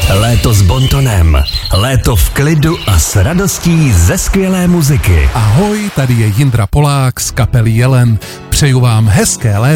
Léto s bontonem, léto v klidu a s radostí ze skvělé muziky. Ahoj, tady je Jindra Polák z kapely Jelen. Přeju vám hezké léto